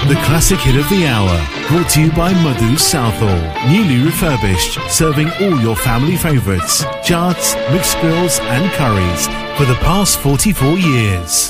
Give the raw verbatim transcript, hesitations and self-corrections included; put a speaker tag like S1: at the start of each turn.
S1: The classic hit of the hour, brought to you by Madhu's Southall. Newly refurbished, serving all your family favourites, chaats, mixed grills and curries for the past forty-four years.